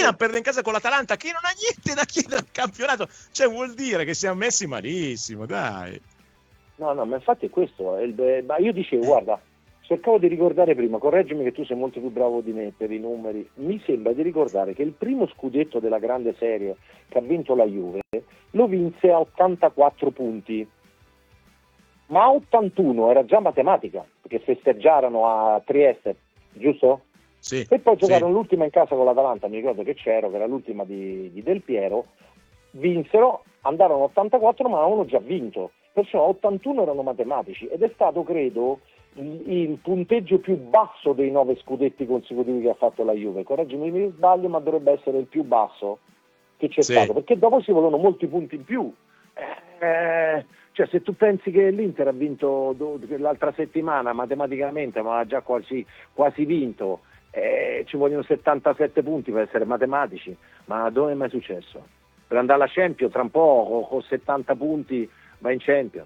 Milan perde in casa con l'Atalanta, che non ha niente da chiedere al campionato, cioè vuol dire che siamo messi malissimo, dai. No, ma infatti è questo. Ma io dicevo, guarda, cercavo di ricordare prima, correggimi che tu sei molto più bravo di me per i numeri, mi sembra di ricordare che il primo scudetto della grande serie che ha vinto la Juve lo vinse a 84 punti, ma a 81 era già matematica, perché festeggiarono a Trieste, giusto? Sì, E poi giocarono l'ultima in casa con l'Atalanta, mi ricordo che c'ero, che era l'ultima di Del Piero, vinsero, andarono a 84 ma avevano già vinto, perciò 81 erano matematici, ed è stato, credo, il punteggio più basso dei 9 scudetti consecutivi che ha fatto la Juve. Correggimi se sbaglio, ma dovrebbe essere il più basso che c'è stato, perché dopo si volevano molti punti in più. Cioè, se tu pensi che l'Inter ha vinto l'altra settimana matematicamente, ma ha già quasi vinto, ci vogliono 77 punti per essere matematici, ma dove è mai successo? Per andare alla Champions tra un po' con 70 punti va in Champions,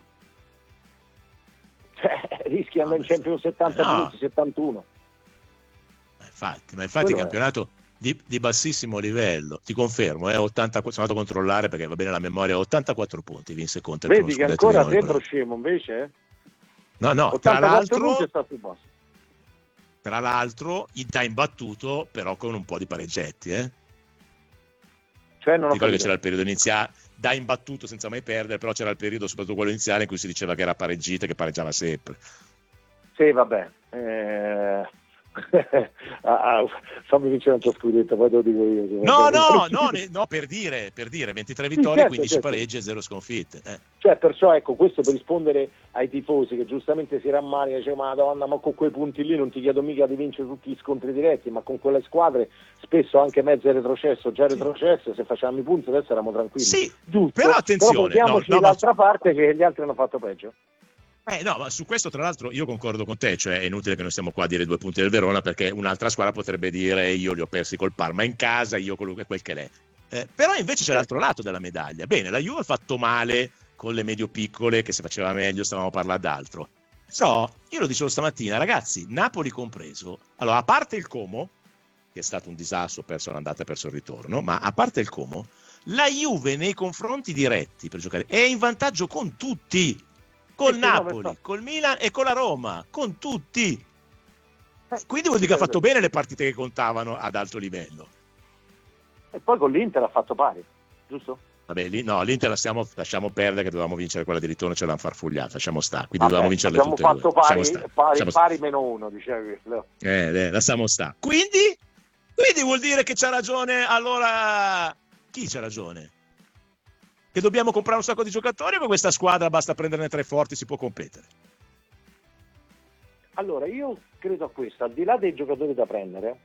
cioè, rischi di andare in Champions 70 punti, 71. Ma infatti il campionato di bassissimo livello, ti confermo, 84, sono andato a controllare perché va bene la memoria, 84 punti vinse Conte. Vedi che ancora sembro scemo invece? No, tra l'altro tra l'altro da imbattuto però con un po' di pareggetti, Cioè non ricordo che c'era il periodo iniziale da imbattuto senza mai perdere, però c'era il periodo, soprattutto quello iniziale, in cui si diceva che era pareggita, che pareggiava sempre. Sì, vabbè. Fammi vincere un tuo scudetto, poi te lo dico io. No, per dire 23 vittorie, certo, 15 pareggi e 0 sconfitte. Cioè, perciò ecco, questo per rispondere ai tifosi che giustamente si rammaricano, dice Madonna, ma con quei punti lì non ti chiedo mica di vincere tutti gli scontri diretti, ma con quelle squadre spesso anche mezzo retrocesso, se facevamo i punti adesso eravamo tranquilli. Sì, giusto, però attenzione, però portiamoci dall'altra parte che gli altri hanno fatto peggio. No, ma su questo tra l'altro io concordo con te, cioè è inutile che noi stiamo qua a dire 2 punti del Verona, perché un'altra squadra potrebbe dire io li ho persi col Parma in casa, io quello che quel che l'è. Però invece c'è l'altro lato della medaglia. Bene, la Juve ha fatto male con le medio-piccole, che se faceva meglio stavamo a parlare d'altro. Io lo dicevo stamattina, ragazzi, Napoli compreso. Allora, a parte il Como, che è stato un disastro, perso l'andata e perso il ritorno, ma a parte il Como, la Juve nei confronti diretti per giocare è in vantaggio con tutti. Col Napoli, col Milan e con la Roma, con tutti. Quindi vuol dire che ha fatto bene le partite che contavano ad alto livello. E poi con l'Inter ha fatto pari, giusto? Vabbè, l'Inter lasciamo perdere, che dovevamo vincere quella di ritorno, ce l'hanno farfugliata, lasciamo stare. Quindi dovevamo vincerle tutte e due. Abbiamo fatto pari meno uno, dicevi. Lasciamo stare. Quindi vuol dire che c'ha ragione, allora chi c'ha ragione? Che dobbiamo comprare un sacco di giocatori, o con questa squadra basta prenderne 3 forti, si può competere? Allora, io credo a questo, al di là dei giocatori da prendere,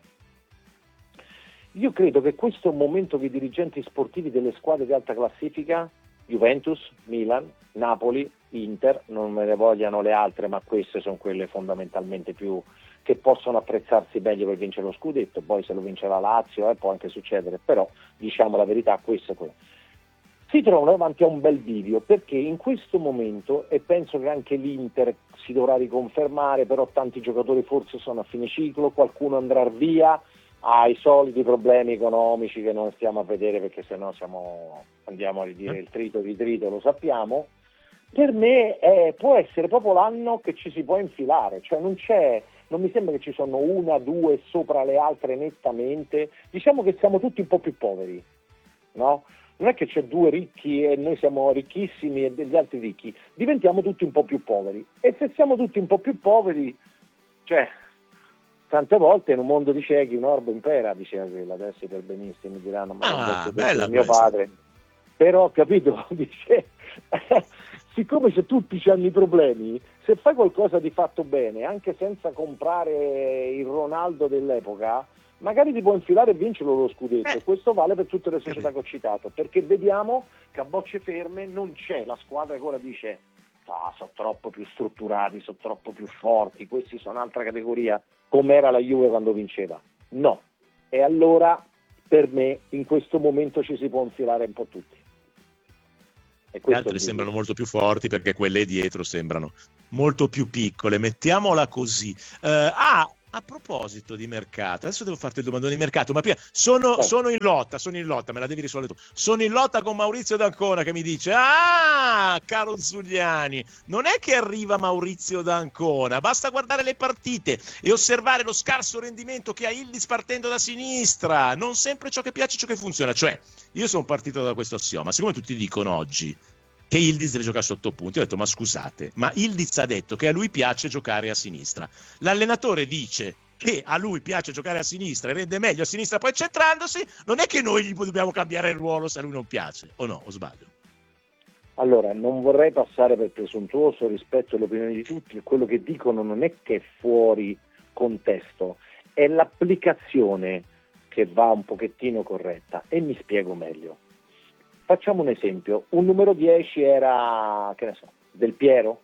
io credo che questo è un momento che i dirigenti sportivi delle squadre di alta classifica, Juventus, Milan, Napoli, Inter, non me ne vogliano le altre, ma queste sono quelle fondamentalmente più che possono apprezzarsi meglio per vincere lo scudetto, poi se lo vince la Lazio può anche succedere, però diciamo la verità, questo è quello. Si trovano davanti a un bel bivio, perché in questo momento, e penso che anche l'Inter si dovrà riconfermare, però tanti giocatori forse sono a fine ciclo, qualcuno andrà via, ha i soliti problemi economici che non stiamo a vedere, perché sennò andiamo a ridire il trito di trito, lo sappiamo. Per me può essere proprio l'anno che ci si può infilare, cioè non mi sembra che ci sono 1, 2 sopra le altre nettamente, diciamo che siamo tutti un po' più poveri, no? Non è che c'è 2 ricchi e noi siamo ricchissimi e degli altri ricchi, diventiamo tutti un po' più poveri. E se siamo tutti un po' più poveri, cioè, tante volte in un mondo di ciechi un orbo impera, diceva quello, adesso per benissimo mi diranno, ma è mio padre. Però, capito, dice, siccome se tutti hanno i problemi, se fai qualcosa di fatto bene, anche senza comprare il Ronaldo dell'epoca, magari ti può infilare e vincere lo scudetto. Questo vale per tutte le società che ho citato, perché vediamo che a bocce ferme non c'è la squadra che ora dice sono troppo più strutturati, sono troppo più forti, questi sono un'altra categoria, come era la Juve quando vinceva. No. E allora per me in questo momento ci si può infilare un po' tutti. Le altre sembrano molto più forti perché quelle dietro sembrano molto più piccole, mettiamola così. A proposito di mercato, adesso devo farti il domandone di mercato, ma prima sono in lotta, me la devi risolvere tu. Sono in lotta con Maurizio D'Ancona che mi dice: ah, caro Zuliani, non è che arriva Maurizio D'Ancona, basta guardare le partite e osservare lo scarso rendimento che ha Yildiz partendo da sinistra, non sempre ciò che piace, ciò che funziona. Cioè, io sono partito da questo assioma, siccome tutti dicono oggi che Yildiz deve giocare sotto punti, ho detto: ma scusate, ma Yildiz ha detto che a lui piace giocare a sinistra, l'allenatore dice che a lui piace giocare a sinistra e rende meglio a sinistra poi centrandosi, non è che noi gli dobbiamo cambiare il ruolo se a lui non piace, o no, o sbaglio? Allora, non vorrei passare per presuntuoso rispetto alle opinioni di tutti, quello che dicono non è che è fuori contesto, è l'applicazione che va un pochettino corretta, e mi spiego meglio. Facciamo un esempio: un numero 10 era, che ne so, Del Piero,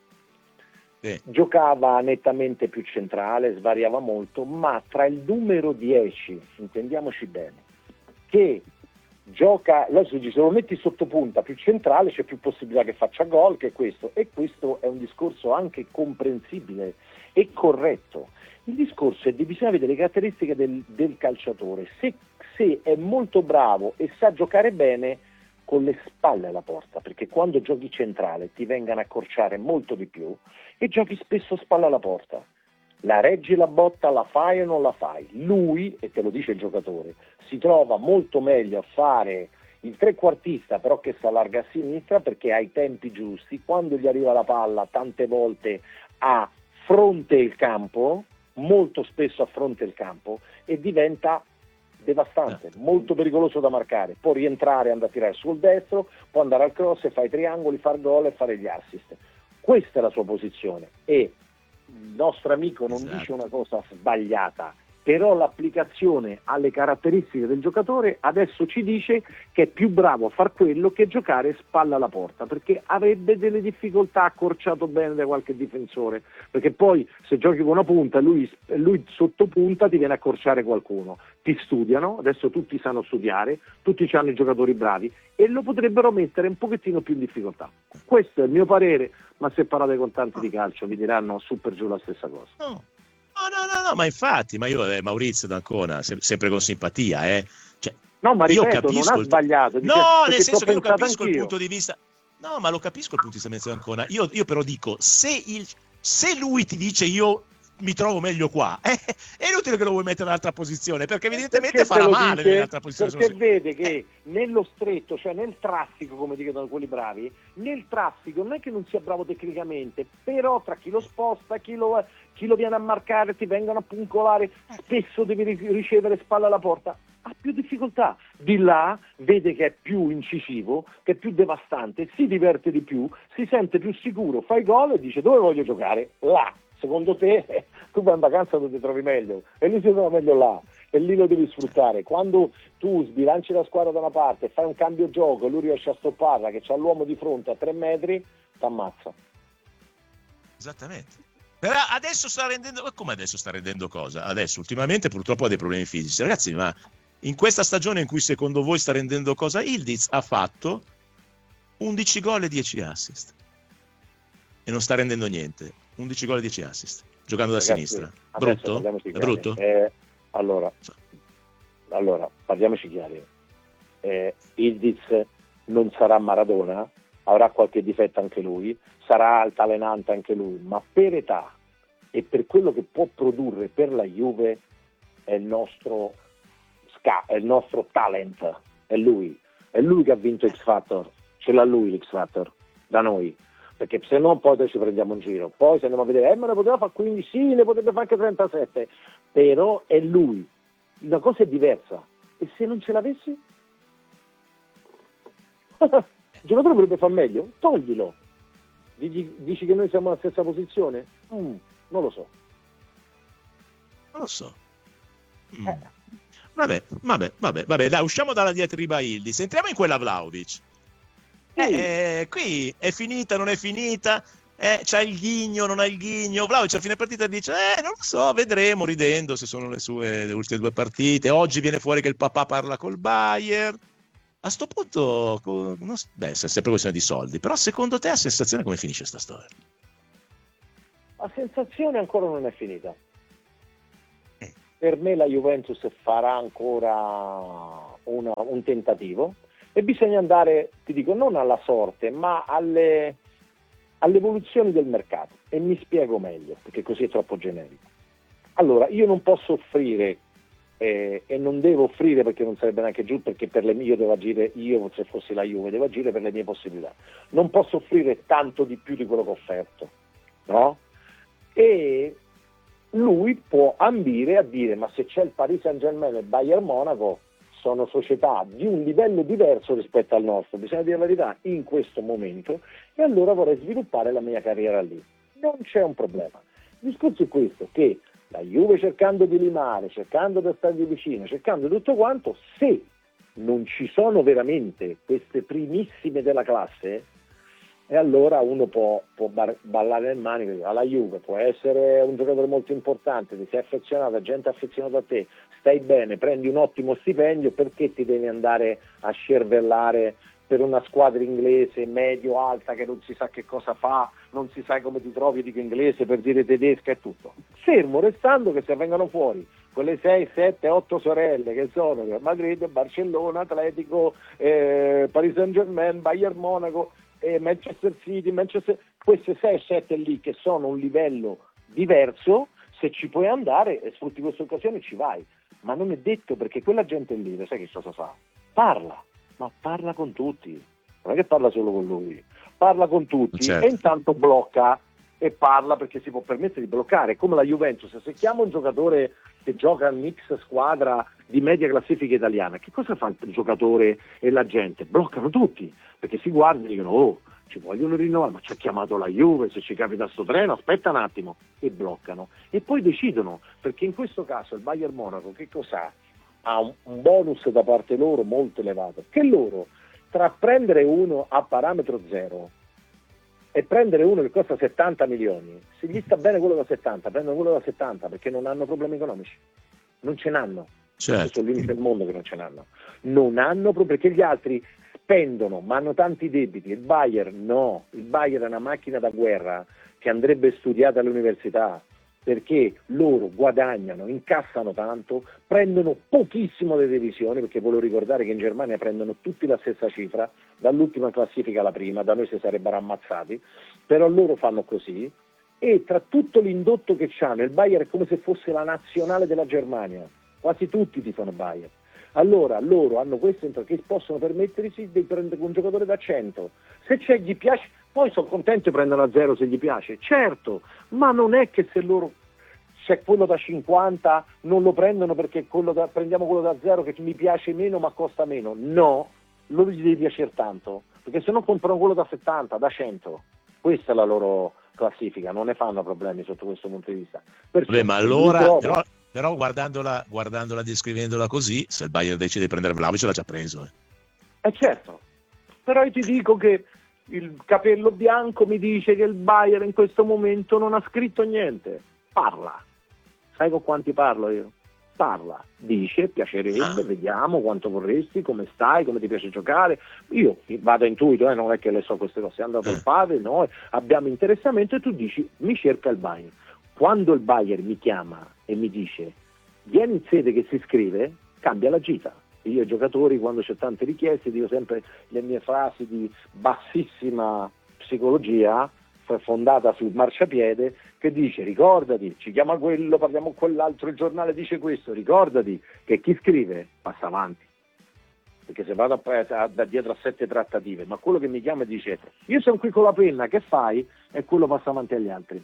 giocava nettamente più centrale, svariava molto, ma tra il numero 10, intendiamoci bene, che gioca, se lo metti sotto punta più centrale c'è più possibilità che faccia gol, che questo, e questo è un discorso anche comprensibile e corretto. Il discorso è che bisogna vedere le caratteristiche del calciatore, se è molto bravo e sa giocare bene con le spalle alla porta, perché quando giochi centrale ti vengono a accorciare molto di più e giochi spesso spalle alla porta. La reggi la botta, la fai o non la fai? Lui, e te lo dice il giocatore, si trova molto meglio a fare il trequartista però che si allarga a sinistra, perché ha i tempi giusti, quando gli arriva la palla tante volte a fronte il campo, molto spesso a fronte il campo, e diventa devastante, molto pericoloso da marcare, può rientrare e andare a tirare sul destro, può andare al cross e fare i triangoli, fare gol e fare gli assist. Questa è la sua posizione, e il nostro amico non dice una cosa sbagliata, però l'applicazione alle caratteristiche del giocatore adesso ci dice che è più bravo a far quello che giocare spalla alla porta, perché avrebbe delle difficoltà, accorciato bene da qualche difensore, perché poi se giochi con una punta lui sotto punta ti viene a accorciare qualcuno, ti studiano, adesso tutti sanno studiare, tutti hanno i giocatori bravi e lo potrebbero mettere un pochettino più in difficoltà. Questo è il mio parere, ma se parlate con tanti di calcio vi diranno su per giù la stessa cosa. No, ma infatti, ma io Maurizio D'Ancona, sempre con simpatia, Cioè, no, ma ripeto, io capisco non ha sbagliato. Nel senso che io capisco anch'io il punto di vista. No, ma lo capisco il punto di vista di D'Ancona. Io però dico, se lui ti dice io mi trovo meglio qua, è inutile che lo vuoi mettere in un'altra posizione, perché evidentemente farà male nell'altra posizione. Perché vede che nello stretto, cioè nel traffico, come dicono quelli bravi, nel traffico non è che non sia bravo tecnicamente, però tra chi lo sposta, chi lo viene a marcare, ti vengono a puncolare, spesso devi ricevere spalla alla porta, ha più difficoltà. Di là vede che è più incisivo, che è più devastante, si diverte di più, si sente più sicuro, fa i gol e dice: dove voglio giocare? Là. Secondo te tu vai in vacanza dove ti trovi meglio, e lui si trova meglio là, e lì lo devi sfruttare. Quando tu sbilanci la squadra da una parte e fai un cambio gioco e lui riesce a stopparla, che c'ha l'uomo di fronte a 3 metri, t'ammazza. Esattamente. Però adesso sta rendendo, come adesso sta rendendo cosa? Adesso ultimamente purtroppo ha dei problemi fisici, ragazzi, ma in questa stagione in cui secondo voi sta rendendo cosa, Yildiz ha fatto 11 gol e 10 assist e non sta rendendo niente. 11 gol e 10 assist giocando da sinistra. Brutto? È brutto? Allora, parliamoci chiari. Yildiz non sarà Maradona, avrà qualche difetto anche lui, sarà altalenante anche lui, ma per età e per quello che può produrre per la Juve è il nostro talent, è lui che ha vinto X Factor, ce l'ha lui l'X Factor da noi, perché se no poi ci prendiamo in giro, poi se andiamo a vedere ma ne poteva fare 15, sì, ne potrebbe fare anche 37, però è lui, una cosa è diversa, e se non ce l'avessi? Il giocatore potrebbe far meglio, toglilo. Dici che noi siamo alla stessa posizione? Non lo so. Vabbè, dai, usciamo dalla diatriba Yildiz, entriamo in quella Vlahovic. Qui è finita, non è finita, c'ha il ghigno, non ha il ghigno. Vlahovic a fine partita dice non lo so, vedremo, ridendo se sono le ultime 2 partite. Oggi viene fuori che il papà parla col Bayern. A sto punto è sempre questione di soldi, però secondo te a sensazione come finisce sta storia? La sensazione ancora non è finita. per me la Juventus farà ancora un tentativo e bisogna andare, ti dico, non alla sorte, ma alle evoluzioni del mercato. E mi spiego meglio, perché così è troppo generico. Allora, io non posso offrire e non devo offrire, perché non sarebbe neanche giusto, perché per le mie io devo agire, io se fossi la Juve devo agire per le mie possibilità. Non posso offrire tanto di più di quello che ho offerto, no? E lui può ambire a dire: ma se c'è il Paris Saint-Germain e il Bayern Monaco, sono società di un livello diverso rispetto al nostro, bisogna dire la verità in questo momento, e allora vorrei sviluppare la mia carriera lì. Non c'è un problema. Il discorso è questo, che la Juve, cercando di limare, cercando di stargli vicino, cercando tutto quanto, se non ci sono veramente queste primissime della classe, e allora uno può ballare nel manico. Alla Juve può essere un giocatore molto importante, ti sei affezionato, gente affezionata a te, stai bene, prendi un ottimo stipendio, perché ti devi andare a scervellare per una squadra inglese medio-alta che non si sa che cosa fa, non si sa come ti trovi, dico inglese per dire tedesca e tutto. Fermo restando che se vengono fuori quelle 6, 7, 8 sorelle che sono Madrid, Barcellona, Atletico, Paris Saint-Germain, Bayern Monaco, Manchester City, queste 6 7 lì che sono un livello diverso, se ci puoi andare e sfrutti questa occasione ci vai, ma non è detto, perché quella gente lì, sai che cosa fa? Ma parla con tutti, non è che parla solo con lui, parla con tutti, certo. E intanto blocca e parla, perché si può permettere di bloccare, come la Juventus. Se chiama un giocatore che gioca al mix squadra di media classifica italiana, che cosa fa il giocatore e la gente? Bloccano tutti, perché si guardano e dicono: oh, ci vogliono rinnovare, ma ci ha chiamato la Juve, se ci capita sto treno, aspetta un attimo, e bloccano. E poi decidono, perché in questo caso il Bayern Monaco che cos'ha? Ha un bonus da parte loro molto elevato, che loro, tra prendere uno a parametro zero e prendere uno che costa 70 milioni, se gli sta bene quello da 70, prendono quello da 70, perché non hanno problemi economici, non ce n'hanno, Certo. sono l'unico del mondo che non hanno problemi, perché gli altri spendono ma hanno tanti debiti, il Bayern no, il Bayern è una macchina da guerra che andrebbe studiata all'università, perché loro guadagnano, incassano tanto, prendono pochissimo le divisioni, perché voglio ricordare che in Germania prendono tutti la stessa cifra, dall'ultima classifica alla prima, da noi si sarebbero ammazzati, però loro fanno così, e tra tutto l'indotto che c'hanno, il Bayern è come se fosse la nazionale della Germania, quasi tutti tifano Bayern. Allora loro hanno questo che possono permettersi di prendere un giocatore da 100, se gli piace, poi sono contenti di prendere a 0 se gli piace, certo, ma non è che se loro c'è quello da 50 non lo prendono perché prendiamo quello da 0 che mi piace meno ma costa meno, no, loro gli deve piacere tanto, perché se no comprano quello da 70, da 100, questa è la loro classifica, non ne fanno problemi sotto questo punto di vista. Beh, ma allora, però guardandola, descrivendola così, se il Bayern decide di prendere Vlahovic l'ha già preso. Certo, però io ti dico che il capello bianco mi dice che il Bayern in questo momento non ha scritto niente, parla, sai con quanti parlo io? Parla, dice, piacerebbe, vediamo quanto vorresti, come stai, come ti piace giocare, io vado a intuito, non è che le so queste cose, è andato il padre, noi abbiamo interessamento, e tu dici mi cerca il Bayern. Quando il Bayern mi chiama e mi dice vieni in sede che si scrive, cambia la gita. Io ai giocatori, quando c'è tante richieste, dico sempre le mie frasi di bassissima psicologia fondata sul marciapiede, che dice ricordati, ci chiama quello, parliamo con quell'altro, il giornale dice questo, ricordati che chi scrive passa avanti, perché se vado da dietro a 7 trattative, ma quello che mi chiama e dice io sono qui con la penna, che fai? E quello passa avanti agli altri.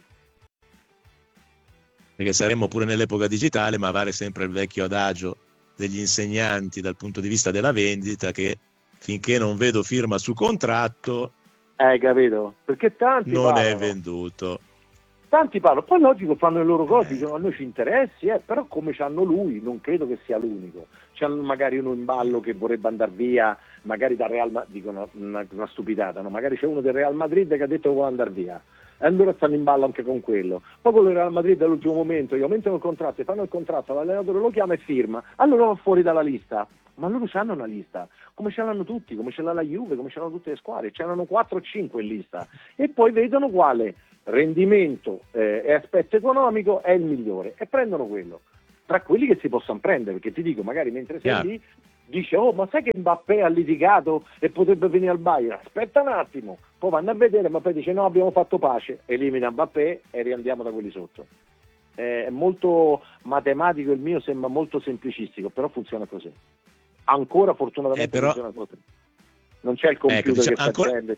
Perché saremmo pure nell'epoca digitale, ma vale sempre il vecchio adagio degli insegnanti dal punto di vista della vendita, che finché non vedo firma su contratto, capito? Perché tanti non parlano. È venduto. Tanti parlano, poi logico fanno le loro cose, dicono a noi ci interessi, però come c'hanno lui, non credo che sia l'unico. C'hanno magari uno in ballo che vorrebbe andare via, magari da Real Madrid, dicono una stupidata, no? Magari c'è uno del Real Madrid che ha detto che vuole andare via. E allora stanno in ballo anche con quello. Poi quello del Real Madrid all'ultimo momento gli aumentano il contratto e fanno il contratto, l'allenatore lo chiama e firma, allora va fuori dalla lista. Ma loro hanno una lista, come ce l'hanno tutti, come ce l'ha la Juve, come ce l'hanno tutte le squadre, ce l'hanno 4 o 5 in lista, e poi vedono quale rendimento e aspetto economico è il migliore e prendono quello. tra quelli che si possono prendere, perché ti dico, magari mentre sei Chiaro. lì dice oh ma sai che Mbappé ha litigato e potrebbe venire al Bayern, aspetta un attimo, poi vanno a vedere, Mbappé dice no, abbiamo fatto pace, elimina Mbappé e riandiamo da quelli sotto. È molto matematico, il mio sembra molto semplicistico, però funziona così, ancora fortunatamente però, funziona così, non c'è il computer diciamo, che ancora... prende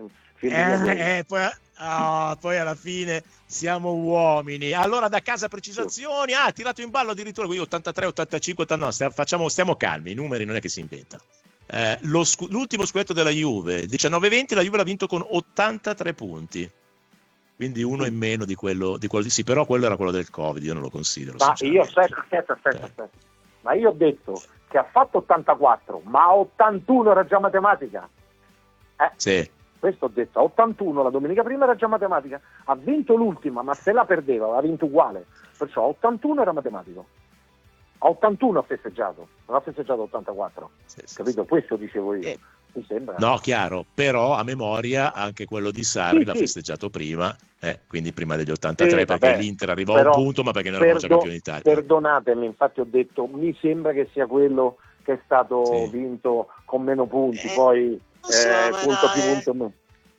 poi alla fine siamo uomini. Allora da casa precisazioni, ha tirato in ballo addirittura 83, 85, 89, no, stiamo calmi, i numeri non è che si inventano. L'ultimo scudetto della Juve, 19-20, la Juve l'ha vinto con 83 punti. Quindi uno in meno di quello sì, però quello era quello del Covid, io non lo considero. Ma io aspetta. Ma io ho detto che ha fatto 84, ma a 81 era già matematica. Sì. Questo ho detto, a 81 la domenica prima era già matematica, ha vinto l'ultima, ma se la perdeva, aveva vinto uguale, perciò a 81 era matematico. A 81 ha festeggiato, non ha festeggiato a 84. Sì, capito? sì. Questo dicevo io. Mi sembra. No, chiaro, però a memoria anche quello di Sarri l'ha sì. festeggiato prima, quindi prima degli 83, perché l'Inter arrivò però, a un punto, ma perché non eravamo già campioni d'Italia. Perdonatemi, infatti ho detto, mi sembra che sia quello che è stato vinto con meno punti, poi punto più punto meno.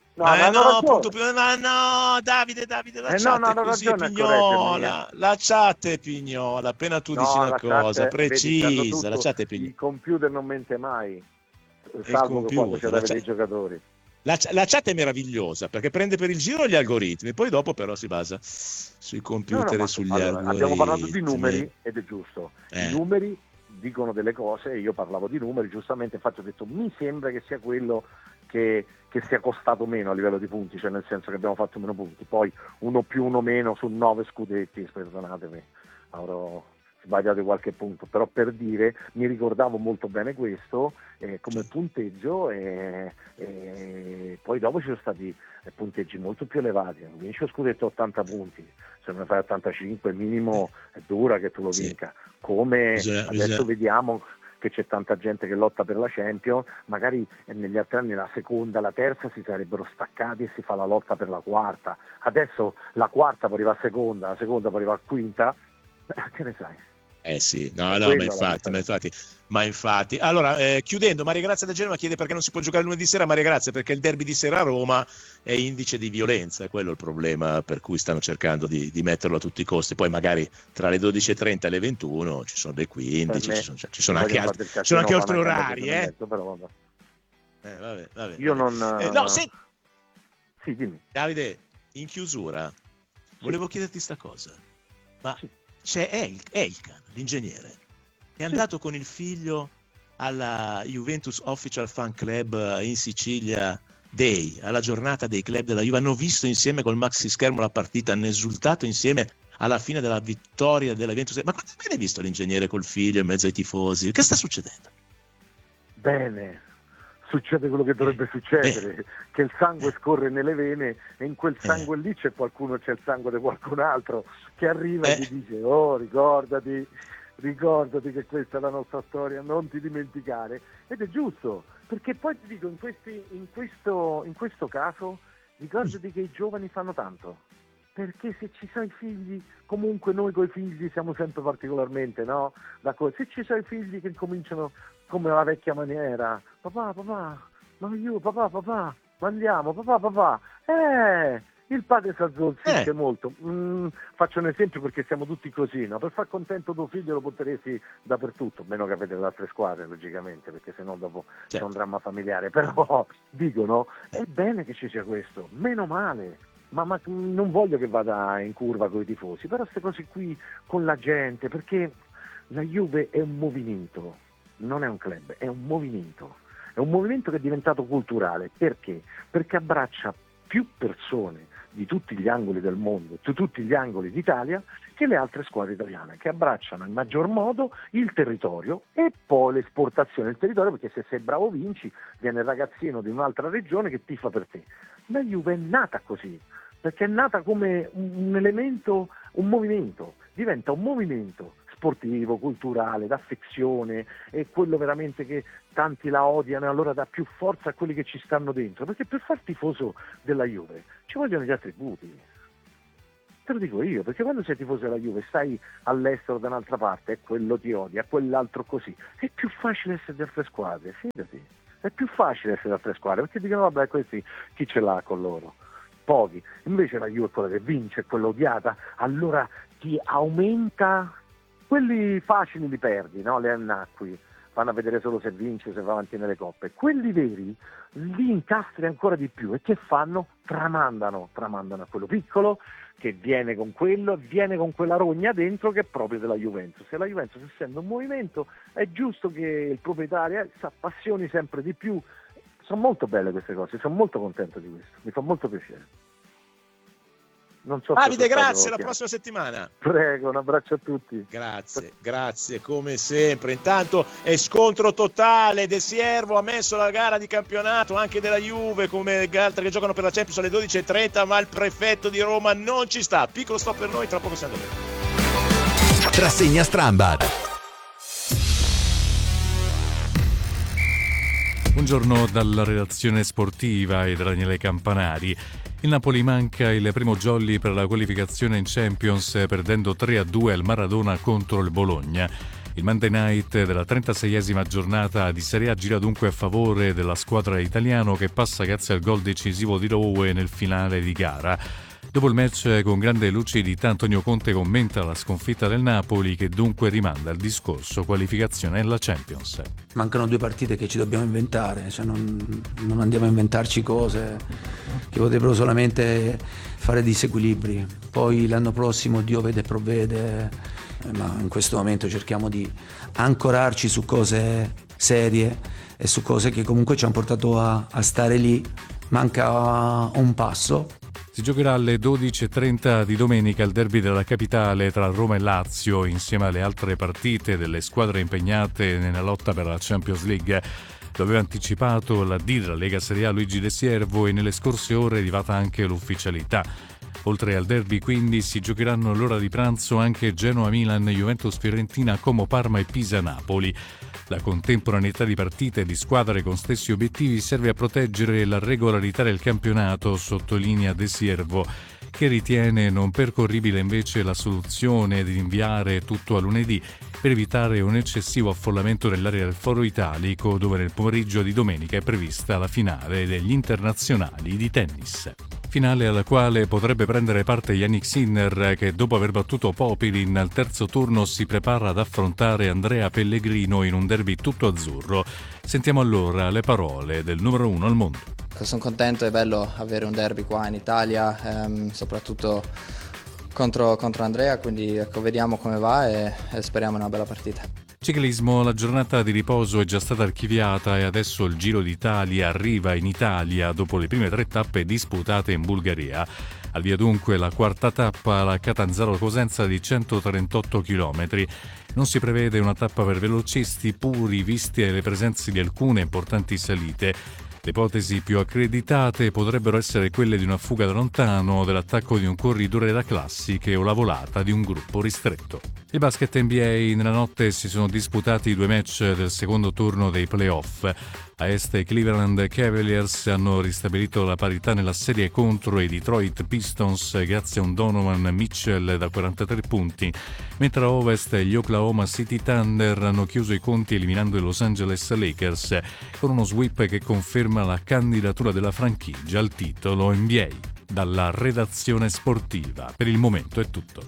No, Davide, la chat è così, Pignola, la chat è Pignola, appena tu dici una cosa precisa, la chat è Pignola. Il computer non mente mai, salvo che quando c'è da vedere i giocatori. La chat è meravigliosa perché prende per il giro gli algoritmi, poi dopo però si basa sui computer e sugli algoritmi. Abbiamo parlato di numeri ed è giusto, i numeri dicono delle cose, io parlavo di numeri, giustamente, infatti ho detto mi sembra che sia quello che sia costato meno a livello di punti, cioè nel senso che abbiamo fatto meno punti, poi 1 più 1 meno su 9 scudetti, perdonatemi, avrò sbagliato qualche punto, però per dire, mi ricordavo molto bene questo come punteggio e poi dopo ci sono stati punteggi molto più elevati, vinci lo scudetto 80 punti, se non ne fai 85 minimo è dura che tu lo vinca, come adesso vediamo che c'è tanta gente che lotta per la Champions, magari negli altri anni la seconda, la terza si sarebbero staccati e si fa la lotta per la quarta, adesso la quarta può arrivare a seconda, la seconda può arrivare a quinta, che ne sai? Sì, no, ma infatti. Allora, chiudendo, Maria Grazia da Genova chiede perché non si può giocare lunedì sera. Maria Grazia, perché il derby di sera a Roma è indice di violenza, è quello il problema per cui stanno cercando di metterlo a tutti i costi. Poi magari tra le 12:30 e le 21 ci sono le 15, ci sono anche altri orari. Vabbè. Io non... Sì, dimmi. Davide, in chiusura, volevo chiederti sta cosa. Ma c'è Elkan, l'ingegnere, è andato con il figlio alla Juventus Official Fan Club in Sicilia Day, alla giornata dei club della Juve, hanno visto insieme col maxi schermo la partita, hanno esultato insieme alla fine della vittoria della Juventus. Ma quando hai visto l'ingegnere col figlio in mezzo ai tifosi? Che sta succedendo? Bene, succede quello che dovrebbe succedere, che il sangue scorre nelle vene e in quel sangue lì c'è il sangue di qualcun altro che arriva e gli dice oh ricordati che questa è la nostra storia, non ti dimenticare, ed è giusto, perché poi ti dico in questo caso ricordati che i giovani fanno tanto, perché se ci sono i figli, comunque noi coi figli siamo sempre particolarmente, no? Se ci sono i figli che cominciano come la vecchia maniera, papà, ma io, papà, ma andiamo, papà, il padre si azzolzisce molto. Faccio un esempio perché siamo tutti così, no? Per far contento tuo figlio lo porteresti dappertutto, meno che avete le altre squadre, logicamente, perché sennò dopo c'è un dramma familiare, però dicono, è bene che ci sia questo, meno male. Ma non voglio che vada in curva con i tifosi, però queste cose qui con la gente, perché la Juve è un movimento, non è un club, è un movimento che è diventato culturale. Perché? Perché abbraccia più persone di tutti gli angoli del mondo, di tutti gli angoli d'Italia, che le altre squadre italiane, che abbracciano in maggior modo il territorio e poi l'esportazione del territorio, perché se sei bravo vinci, viene il ragazzino di un'altra regione che tifa per te. La Juve è nata così, perché è nata come un elemento, un movimento, diventa un movimento sportivo, culturale, d'affezione, è quello veramente che tanti la odiano e allora dà più forza a quelli che ci stanno dentro, perché per far tifoso della Juve ci vogliono gli attributi, te lo dico io, perché quando sei tifoso della Juve stai all'estero da un'altra parte e quello ti odia, quell'altro così, è più facile essere di altre squadre, fidati, è più facile essere di altre squadre, perché dicono vabbè questi chi ce l'ha con loro? Pochi. Invece la Juve è quella che vince, è quella odiata, allora ti aumenta, quelli facili li perdi, no? Le annacqui, vanno a vedere solo se vince, se va avanti nelle coppe. Quelli veri li incastri ancora di più e che fanno? Tramandano a quello piccolo che viene con quello, viene con quella rogna dentro che è proprio della Juventus. E la Juventus, essendo un movimento, è giusto che il proprietario si appassioni sempre di più. Sono molto belle queste cose, sono molto contento di questo, mi fa molto piacere. Non so. Davide, grazie, alla prossima settimana. Prego, un abbraccio a tutti. Grazie, come sempre. Intanto è scontro totale. De Siervo ha messo la gara di campionato anche della Juve, come gli altri che giocano per la Champions alle 12:30, ma il prefetto di Roma non ci sta. Piccolo stop per noi, tra poco siamo dove. Rassegna Strambad. Buongiorno dalla redazione sportiva e da Daniele Campanari. Il Napoli manca il primo jolly per la qualificazione in Champions, perdendo 3-2 al Maradona contro il Bologna. Il Monday Night della 36esima giornata di Serie A gira dunque a favore della squadra italiana che passa grazie al gol decisivo di Rowe nel finale di gara. Dopo il match con grande lucidità Antonio Conte commenta la sconfitta del Napoli, che dunque rimanda il discorso qualificazione alla Champions. Mancano 2 partite che ci dobbiamo inventare, cioè non andiamo a inventarci cose che potrebbero solamente fare disequilibri. Poi l'anno prossimo Dio vede e provvede, ma in questo momento cerchiamo di ancorarci su cose serie e su cose che comunque ci hanno portato a stare lì. Manca un passo. Si giocherà alle 12:30 di domenica il derby della capitale tra Roma e Lazio, insieme alle altre partite delle squadre impegnate nella lotta per la Champions League. Lo aveva anticipato la D della Lega Serie A Luigi De Siervo e nelle scorse ore è arrivata anche l'ufficialità. Oltre al derby quindi si giocheranno all'ora di pranzo anche Genoa-Milan, Juventus-Fiorentina, Como-Parma e Pisa-Napoli. La contemporaneità di partite e di squadre con stessi obiettivi serve a proteggere la regolarità del campionato, sottolinea De Siervo, che ritiene non percorribile invece la soluzione di rinviare tutto a lunedì per evitare un eccessivo affollamento nell'area del Foro Italico, dove nel pomeriggio di domenica è prevista la finale degli internazionali di tennis. Finale alla quale potrebbe prendere parte Yannick Sinner, che dopo aver battuto Popilin al terzo turno si prepara ad affrontare Andrea Pellegrino in un derby tutto azzurro. Sentiamo allora le parole del numero 1 al mondo. Sono contento, è bello avere un derby qua in Italia, soprattutto contro Andrea, quindi ecco, vediamo come va e speriamo una bella partita. Ciclismo, la giornata di riposo è già stata archiviata e adesso il Giro d'Italia arriva in Italia dopo le prime 3 tappe disputate in Bulgaria. Al via dunque la quarta tappa, la Catanzaro-Cosenza di 138 km. Non si prevede una tappa per velocisti puri, viste le presenze di alcune importanti salite. Le ipotesi più accreditate potrebbero essere quelle di una fuga da lontano, dell'attacco di un corridore da classiche o la volata di un gruppo ristretto. Il basket NBA, nella notte si sono disputati 2 match del secondo turno dei playoff. A est i Cleveland Cavaliers hanno ristabilito la parità nella serie contro i Detroit Pistons grazie a un Donovan Mitchell da 43 punti, mentre a ovest gli Oklahoma City Thunder hanno chiuso i conti eliminando i Los Angeles Lakers con uno sweep che conferma la candidatura della franchigia al titolo NBA. Dalla redazione sportiva, per il momento è tutto.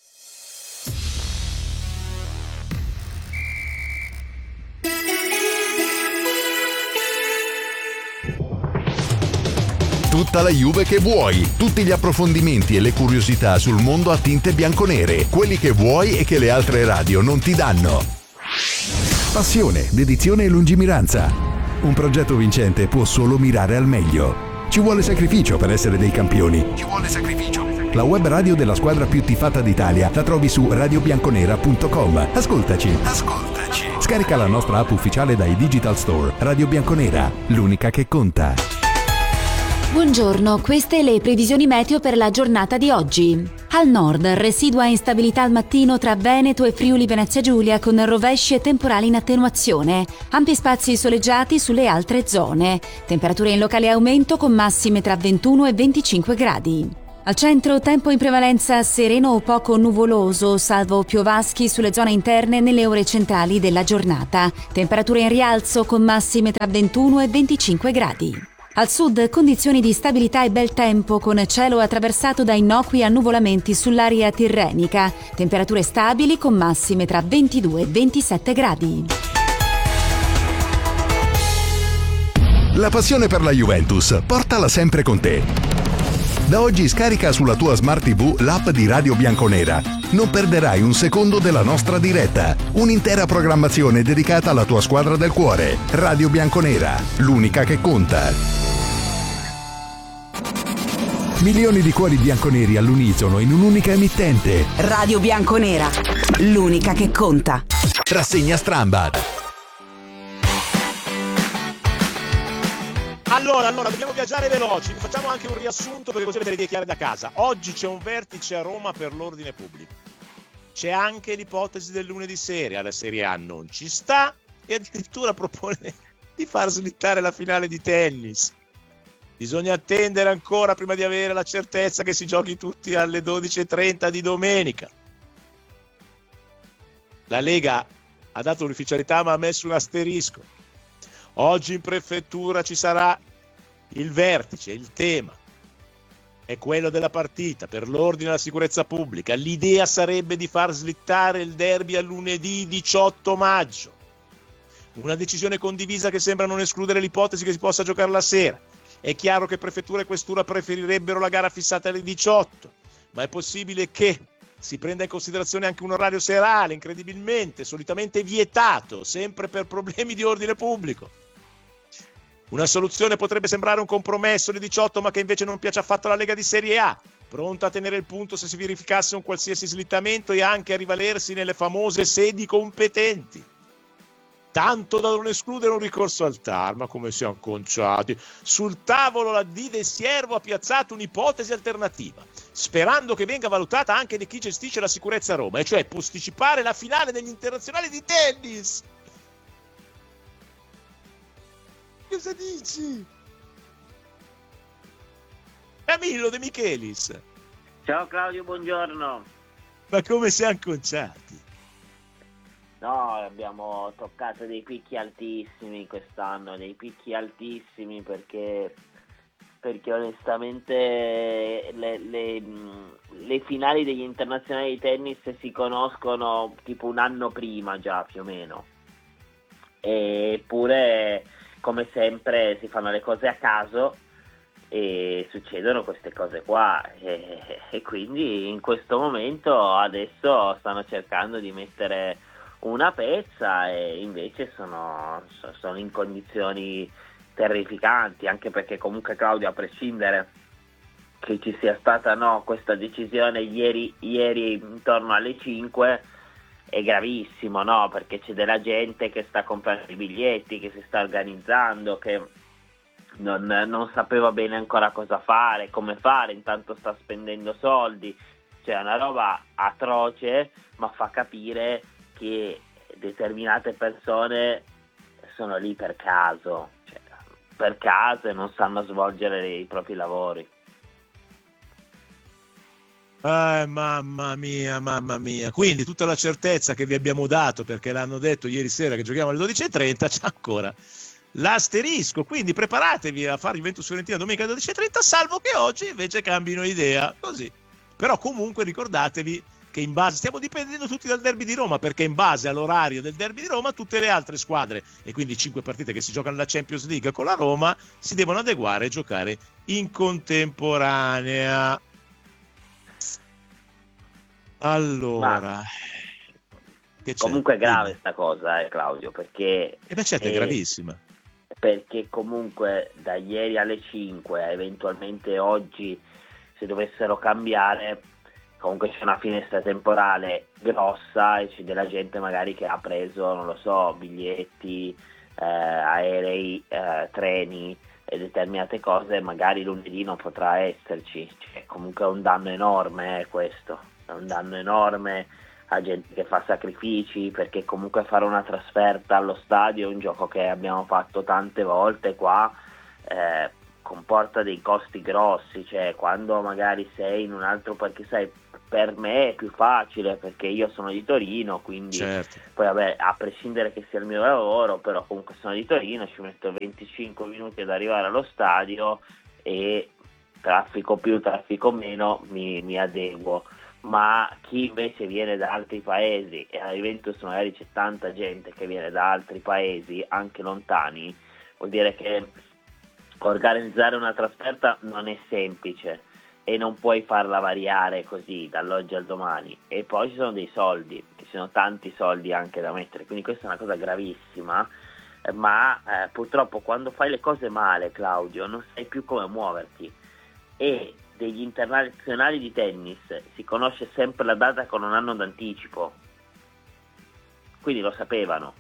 Tutta la Juve che vuoi, tutti gli approfondimenti e le curiosità sul mondo a tinte bianconere, quelli che vuoi e che le altre radio non ti danno. Passione, dedizione e lungimiranza. Un progetto vincente può solo mirare al meglio. Ci vuole sacrificio per essere dei campioni. Ci vuole sacrificio. La web radio della squadra più tifata d'Italia la trovi su radiobianconera.com. Ascoltaci. Scarica la nostra app ufficiale dai Digital Store. Radio Bianconera, l'unica che conta. Buongiorno, queste le previsioni meteo per la giornata di oggi. Al nord, residua instabilità al mattino tra Veneto e Friuli Venezia Giulia con rovesci e temporali in attenuazione. Ampi spazi soleggiati sulle altre zone. Temperature in locale aumento con massime tra 21 e 25 gradi. Al centro tempo in prevalenza sereno o poco nuvoloso, salvo piovaschi sulle zone interne nelle ore centrali della giornata. Temperature in rialzo con massime tra 21 e 25 gradi. Al sud condizioni di stabilità e bel tempo con cielo attraversato da innocui annuvolamenti sull'area tirrenica. Temperature stabili con massime tra 22 e 27 gradi. La passione per la Juventus, portala sempre con te. Da oggi scarica sulla tua Smart TV l'app di Radio Bianconera. Non perderai un secondo della nostra diretta. Un'intera programmazione dedicata alla tua squadra del cuore. Radio Bianconera, l'unica che conta. Milioni di cuori bianconeri all'unisono in un'unica emittente. Radio Bianconera, l'unica che conta. Rassegna Strambad. Allora, dobbiamo viaggiare veloci, facciamo anche un riassunto perché così avete le idee chiare da casa. Oggi c'è un vertice a Roma per l'ordine pubblico. C'è anche l'ipotesi del lunedì sera, la Serie A non ci sta e addirittura propone di far slittare la finale di tennis. Bisogna attendere ancora prima di avere la certezza che si giochi tutti alle 12:30 di domenica. La Lega ha dato l'ufficialità ma ha messo un asterisco. Oggi in prefettura ci sarà il vertice, il tema è quello della partita per l'ordine e la sicurezza pubblica. L'idea sarebbe di far slittare il derby a lunedì 18 maggio. Una decisione condivisa che sembra non escludere l'ipotesi che si possa giocare la sera. È chiaro che prefettura e questura preferirebbero la gara fissata alle 18, ma è possibile che si prenda in considerazione anche un orario serale, incredibilmente, solitamente vietato, sempre per problemi di ordine pubblico. Una soluzione potrebbe sembrare un compromesso alle 18, ma che invece non piace affatto alla Lega di Serie A, pronta a tenere il punto se si verificasse un qualsiasi slittamento e anche a rivalersi nelle famose sedi competenti. Tanto da non escludere un ricorso al TAR, ma come siamo conciati. Sul tavolo la D del Siervo ha piazzato un'ipotesi alternativa, sperando che venga valutata anche da chi gestisce la sicurezza a Roma, e cioè posticipare la finale degli internazionali di tennis. Cosa dici? Camillo De Michelis. Ciao Claudio, buongiorno. Ma come siamo conciati? No, abbiamo toccato dei picchi altissimi quest'anno, dei picchi altissimi perché onestamente le finali degli internazionali di tennis si conoscono tipo un anno prima già più o meno, eppure come sempre si fanno le cose a caso e succedono queste cose qua e quindi in questo momento adesso stanno cercando di mettere una pezza e invece sono in condizioni terrificanti, anche perché comunque Claudio, a prescindere che ci sia stata questa decisione ieri intorno alle 5, è gravissimo, perché c'è della gente che sta comprando i biglietti, che si sta organizzando, che non sapeva bene ancora cosa fare, come fare, intanto sta spendendo soldi, cioè è una roba atroce, ma fa capire che determinate persone sono lì per caso e non sanno svolgere i propri lavori. Mamma mia, quindi tutta la certezza che vi abbiamo dato, perché l'hanno detto ieri sera che giochiamo alle 12:30, c'è ancora l'asterisco, quindi preparatevi a fare Juventus-Fiorentina domenica alle 12:30, salvo che oggi invece cambino idea, così. Però comunque ricordatevi che in base, stiamo dipendendo tutti dal derby di Roma, perché in base all'orario del derby di Roma tutte le altre squadre, e quindi 5 partite che si giocano nella Champions League con la Roma, si devono adeguare e giocare in contemporanea. Allora, comunque è grave sta cosa, Claudio, perché certo, è gravissima, perché comunque da ieri alle 5 eventualmente oggi, se dovessero cambiare, comunque c'è una finestra temporale grossa e c'è della gente magari che ha preso, non lo so, biglietti, aerei, treni e determinate cose, magari lunedì non potrà esserci, cioè, comunque è un danno enorme questo, è un danno enorme a gente che fa sacrifici, perché comunque fare una trasferta allo stadio è un gioco che abbiamo fatto tante volte qua, comporta dei costi grossi, cioè quando magari sei in un altro, perché sai, per me è più facile perché io sono di Torino, quindi certo. Poi vabbè, a prescindere che sia il mio lavoro, però comunque sono di Torino, ci metto 25 minuti ad arrivare allo stadio e traffico più, traffico meno, mi adeguo. Ma chi invece viene da altri paesi, e alla Juventus magari c'è tanta gente che viene da altri paesi, anche lontani, vuol dire che organizzare una trasferta non è semplice e non puoi farla variare così dall'oggi al domani, e poi ci sono dei soldi, ci sono tanti soldi anche da mettere, quindi questa è una cosa gravissima, ma purtroppo quando fai le cose male, Claudio, non sai più come muoverti, e degli internazionali di tennis si conosce sempre la data con un anno d'anticipo, quindi lo sapevano.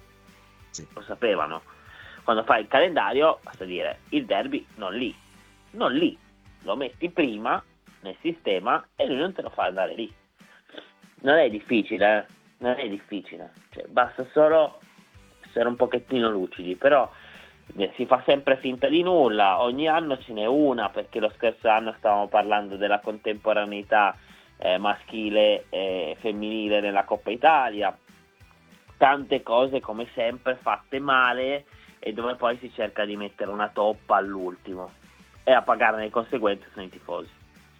Quando fai il calendario basta dire il derby non lì, lo metti prima nel sistema e lui non te lo fa andare lì. Non è difficile, cioè, basta solo essere un pochettino lucidi, però si fa sempre finta di nulla, ogni anno ce n'è una, perché lo scorso anno stavamo parlando della contemporaneità maschile e femminile nella Coppa Italia, tante cose come sempre fatte male e dove poi si cerca di mettere una toppa all'ultimo, e a pagarne le conseguenze sono i tifosi.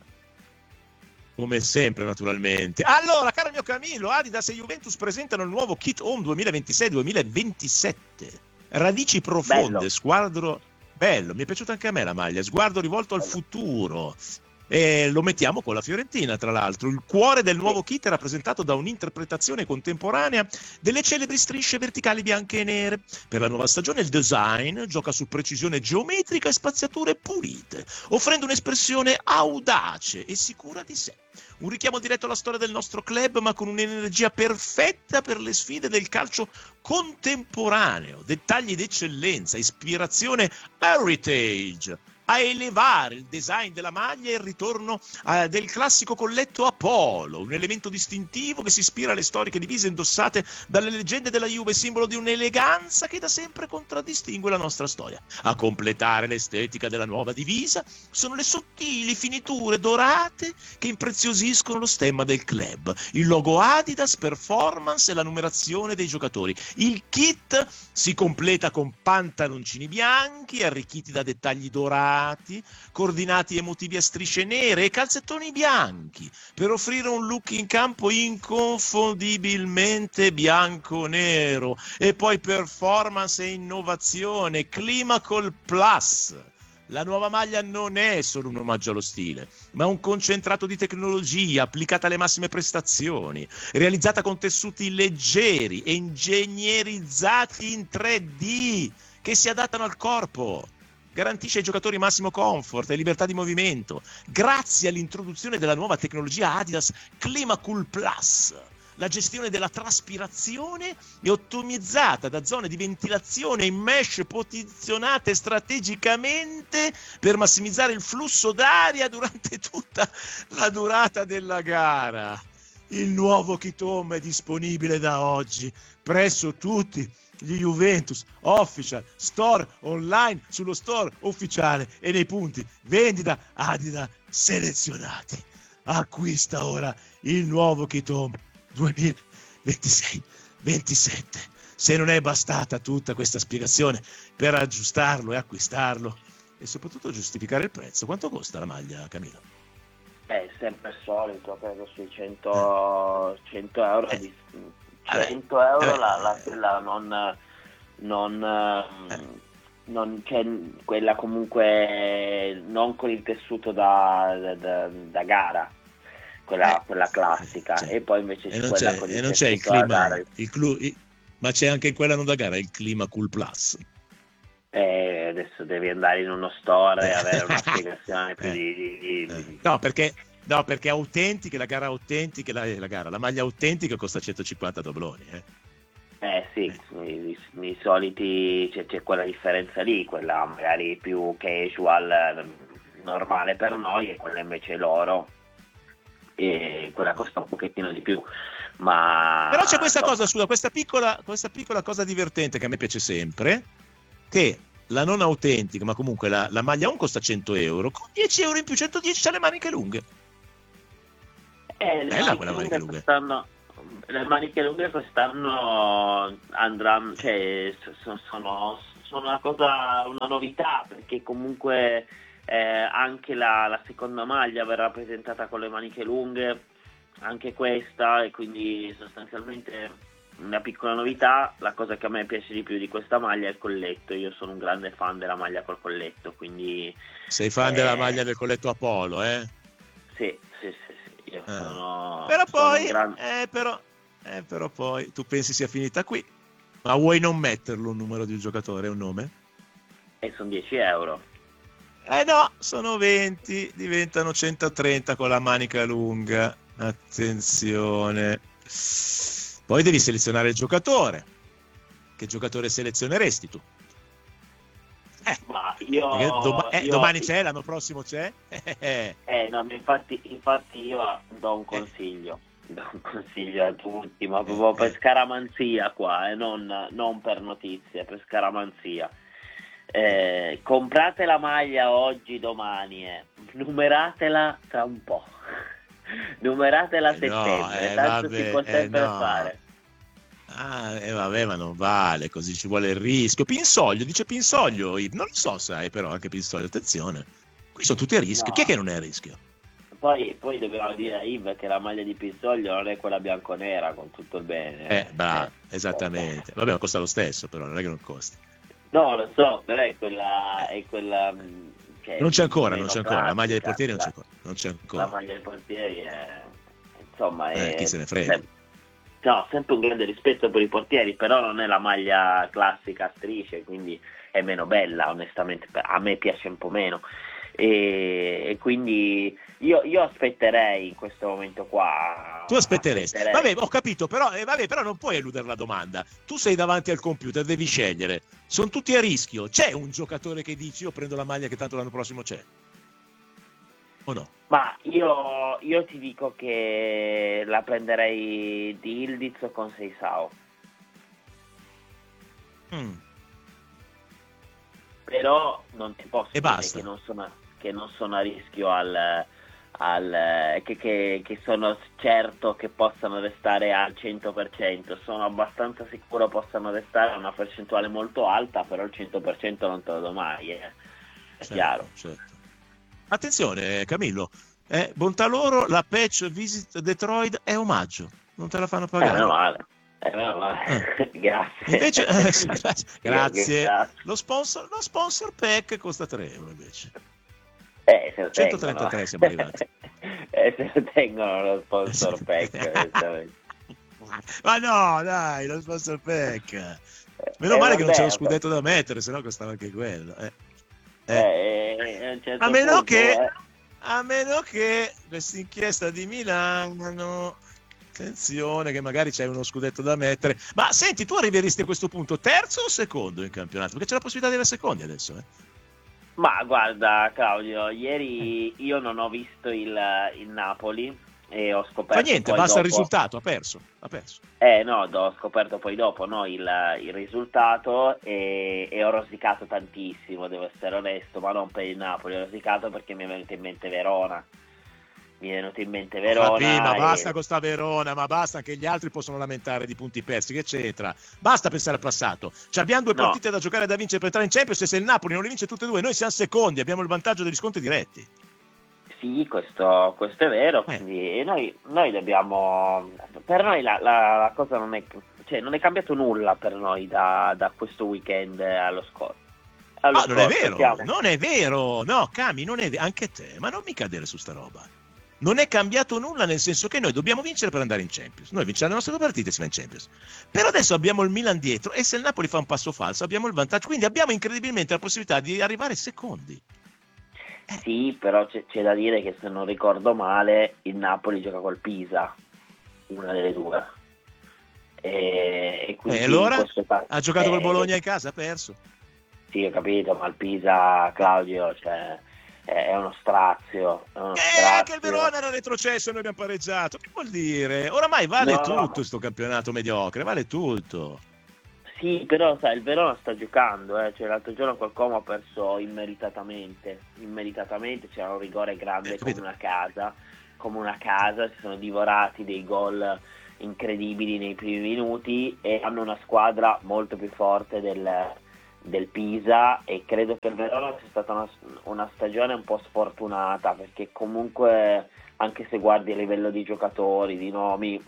Come sempre, naturalmente. Allora, caro mio Camillo, Adidas e Juventus presentano il nuovo Kit Home 2026-2027. Radici profonde, bello. Sguardo bello, mi è piaciuta anche a me la maglia, sguardo rivolto al futuro. E lo mettiamo con la Fiorentina, tra l'altro. Il cuore del nuovo kit è rappresentato da un'interpretazione contemporanea delle celebri strisce verticali bianche e nere. Per la nuova stagione il design gioca su precisione geometrica e spaziature pulite, offrendo un'espressione audace e sicura di sé. Un richiamo diretto alla storia del nostro club, ma con un'energia perfetta per le sfide del calcio contemporaneo. Dettagli d'eccellenza, ispirazione heritage a elevare il design della maglia e il ritorno del classico colletto a polo, un elemento distintivo che si ispira alle storiche divise indossate dalle leggende della Juve, simbolo di un'eleganza che da sempre contraddistingue la nostra storia. A completare l'estetica della nuova divisa sono le sottili finiture dorate che impreziosiscono lo stemma del club, il logo Adidas, performance e la numerazione dei giocatori. Il kit si completa con pantaloncini bianchi arricchiti da dettagli dorati, coordinati e motivi a strisce nere e calzettoni bianchi per offrire un look in campo inconfondibilmente bianco-nero. E poi performance e innovazione, Climacool Plus. La nuova maglia non è solo un omaggio allo stile, ma un concentrato di tecnologia applicata alle massime prestazioni, realizzata con tessuti leggeri e ingegnerizzati in 3D che si adattano al corpo. Garantisce ai giocatori massimo comfort e libertà di movimento grazie all'introduzione della nuova tecnologia Adidas Climacool Plus. La gestione della traspirazione è ottimizzata da zone di ventilazione in mesh posizionate strategicamente per massimizzare il flusso d'aria durante tutta la durata della gara. Il nuovo kit home è disponibile da oggi presso tutti gli Juventus Official Store online, sullo store ufficiale e nei punti vendita Adidas selezionati. Acquista ora il nuovo kit home 2026-27. Se non è bastata tutta questa spiegazione per aggiustarlo e acquistarlo e soprattutto giustificare il prezzo, quanto costa la maglia, Camillo? Sempre il solito, credo sui 100 euro. 100 euro non c'è quella, comunque non con il tessuto da gara, quella classica, e poi invece c'è quella con il tessuto da gara. Ma c'è anche quella non da gara, il Climacool Plus. Adesso devi andare in uno store e avere una spiegazione più di... No, perché autentica, la gara autentica, la maglia autentica costa 150 dobloni. Sì, i soliti c'è quella differenza lì, quella magari più casual, normale per noi, e quella invece loro, e quella costa un pochettino di più. Ma però c'è questa cosa, scusa, questa piccola cosa divertente che a me piace sempre, che la non autentica, ma comunque la maglia 1 costa 100 euro, con 10 euro in più, 110 c'ha le maniche lunghe. Bella quella maniche lunghe. Le maniche lunghe quest'anno andranno, cioè sono una novità, perché comunque anche la seconda maglia verrà presentata con le maniche lunghe, anche questa, e quindi sostanzialmente una piccola novità. La cosa che a me piace di più di questa maglia è il colletto. Io sono un grande fan della maglia col colletto, quindi sei fan della maglia del colletto a polo, Sì, io sono però poi grande... però poi tu pensi sia finita qui, ma vuoi non metterlo un numero di un giocatore, un nome? E sono 10 euro. No, sono 20, diventano 130 con la manica lunga. Attenzione. Poi devi selezionare il giocatore. Che giocatore selezioneresti tu? Ma io domani c'è, l'anno prossimo c'è? No, infatti io do un consiglio. Do un consiglio a tutti, ma proprio per scaramanzia qua, non per notizie, per scaramanzia. Comprate la maglia oggi, domani, numeratela tra un po'. Numeratela a settembre, tanto si può sempre fare. Vabbè, ma non vale, così ci vuole il rischio. Pinsoglio, dice Pinsoglio, non lo so, sai, però anche Pinsoglio, attenzione, qui sono tutti a rischio. Chi è che non è a rischio? Poi dobbiamo dire a Yves che la maglia di Pinsoglio non è quella bianconera, con tutto il bene. Esattamente. Vabbè, ma costa lo stesso, però non è che non costi. No, lo so, però è quella non c'è ancora, la maglia dei portieri non c'è ancora. La maglia dei portieri insomma, chi se ne frega. Sempre un grande rispetto per i portieri, però non è la maglia classica a strisce, quindi è meno bella, onestamente, a me piace un po' meno. E quindi io aspetterei in questo momento qua. Tu aspetteresti? Vabbè, ho capito, però non puoi eludere la domanda. Tu sei davanti al computer, devi scegliere. Sono tutti a rischio. C'è un giocatore che dici io prendo la maglia che tanto l'anno prossimo c'è? O no? Ma io ti dico che la prenderei di Ildiz o con Seisao. Però non ti posso dire che non sono a rischio che sono certo che possano restare al 100%. Sono abbastanza sicuro possano restare a una percentuale molto alta, però il 100% non te lo do mai, è chiaro. Certo. Attenzione Camillo, bontà loro, la patch Visit Detroit è omaggio, non te la fanno pagare. Meno male. Grazie. Invece, grazie. Lo sponsor pack costa 3 euro invece. 133 siamo arrivati. Se lo tengono lo sponsor pack. Ma no, dai, lo sponsor pack. Meno male che non c'è lo scudetto da mettere, sennò costava anche quello. A meno che questa inchiesta di Milano, attenzione che magari c'è uno scudetto da mettere. Ma senti, tu arriveresti a questo punto terzo o secondo in campionato? Perché c'è la possibilità di avere secondi adesso, Ma guarda Claudio, ieri io non ho visto il Napoli e ho scoperto. Fa niente, poi basta dopo... il risultato, ha perso. No, ho scoperto poi dopo il risultato e ho rosicato tantissimo, devo essere onesto, ma non per il Napoli, ho rosicato perché mi è venuto in mente Verona. Ma basta con sta Verona, ma basta, che gli altri possono lamentare di punti persi, che c'entra? Basta pensare al passato. Abbiamo 2 partite da giocare, da vincere per entrare in Champions, e se il Napoli non le vince tutte e 2, noi siamo secondi, abbiamo il vantaggio degli scontri diretti. Sì, questo è vero, quindi noi dobbiamo, per noi la cosa non è cambiato nulla per noi da questo weekend allo scorso. Non è vero, no Cami, non è anche te, ma non mi cadere su sta roba. Non è cambiato nulla, nel senso che noi dobbiamo vincere per andare in Champions. Noi vinciamo le nostre 2 partite e si va in Champions. Però adesso abbiamo il Milan dietro, e se il Napoli fa un passo falso abbiamo il vantaggio, quindi abbiamo incredibilmente la possibilità di arrivare secondi. Sì, però c'è da dire che, se non ricordo male, il Napoli gioca col Pisa, una delle 2. E quindi allora ha giocato col Bologna in casa, ha perso. Sì, ho capito, ma il Pisa, Claudio, è uno strazio. Anche il Verona era retrocesso e noi abbiamo pareggiato. Che vuol dire? Oramai vale tutto sto campionato mediocre, vale tutto. Sì, però sai, il Verona sta giocando, cioè l'altro giorno qualcuno ha perso immeritatamente, c'era un rigore grande come una casa, si sono divorati dei gol incredibili nei primi minuti e hanno una squadra molto più forte del Pisa, e credo che il Verona sia stata una stagione un po' sfortunata, perché comunque anche se guardi a livello di giocatori, di nomi,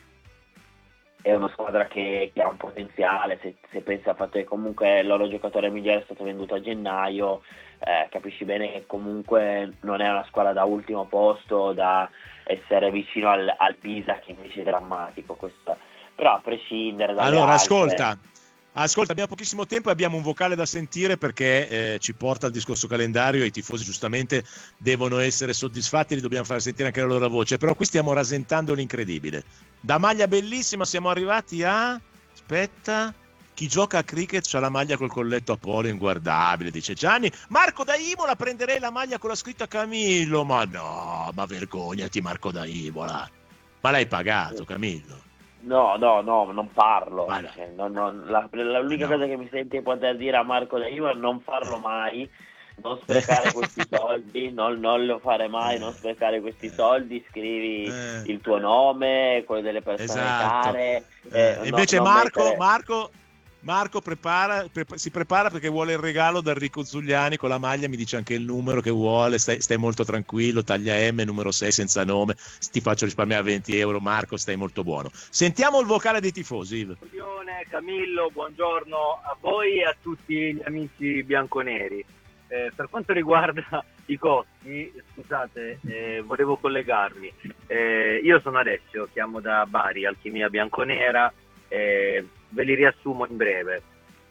è una squadra che ha un potenziale. Se pensi al fatto che comunque il loro giocatore migliore è stato venduto a gennaio, capisci bene che comunque non è una squadra da ultimo posto, da essere vicino al Pisa, che invece è drammatico questo. Però a prescindere dalle allora altre... Ascolta, abbiamo pochissimo tempo e abbiamo un vocale da sentire, perché ci porta al discorso calendario e i tifosi giustamente devono essere soddisfatti, li dobbiamo far sentire anche la loro voce, però qui stiamo rasentando l'incredibile. Da maglia bellissima siamo arrivati a... aspetta, chi gioca a cricket c'ha la maglia col colletto a polo inguardabile, dice Gianni. Marco da Imola, prenderei la maglia con la scritta Camillo. Ma no, ma vergognati Marco da Imola, ma l'hai pagato Camillo? No, non parlo. Cioè, l'unica cosa che mi senti di poter dire a Marco da Imola è non farlo mai, non sprecare questi soldi, non lo fare mai, non sprecare questi soldi, scrivi il tuo nome, quello delle persone care. Invece Marco si prepara perché vuole il regalo da Enrico Zugliani con la maglia, mi dice anche il numero che vuole, stai molto tranquillo, taglia M, numero 6 senza nome, ti faccio risparmiare 20 euro Marco, stai molto buono. Sentiamo il vocale dei tifosi. Camillo, buongiorno a voi e a tutti gli amici bianconeri. Per quanto riguarda i costi, scusate, volevo collegarmi. Io sono Alessio, chiamo da Bari, Alchimia Bianconera. Ve li riassumo in breve.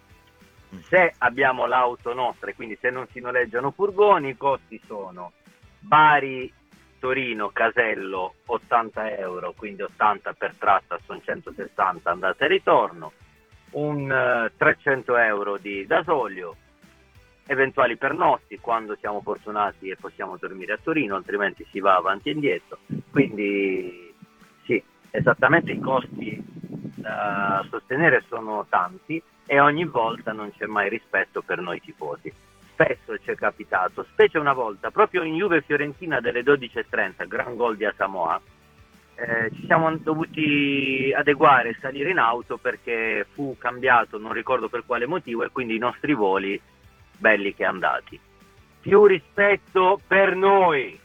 Se abbiamo l'auto nostra, e quindi se non si noleggiano furgoni, i costi sono Bari, Torino, Casello 80 euro, quindi 80 per tratta, sono 160 andata e ritorno, un 300 euro di gasolio, eventuali pernotti quando siamo fortunati e possiamo dormire a Torino, altrimenti si va avanti e indietro. Quindi sì, esattamente i costi da sostenere sono tanti e ogni volta non c'è mai rispetto per noi tifosi. Spesso ci è capitato, specie una volta proprio in Juve Fiorentina delle 12:30, gran gol di Asamoah, ci siamo dovuti adeguare e salire in auto perché fu cambiato, non ricordo per quale motivo, e quindi i nostri voli belli che andati. Più rispetto per noi.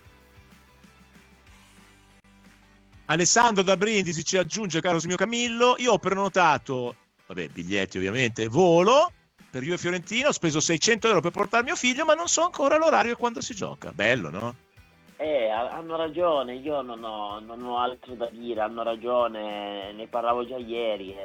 Alessandro da Brindisi ci aggiunge, caro mio Camillo, io ho prenotato, biglietti ovviamente, volo per Juve Fiorentina, ho speso 600 euro per portare mio figlio, ma non so ancora l'orario e quando si gioca. Bello, no? Hanno ragione, io non ho altro da dire, hanno ragione, ne parlavo già ieri.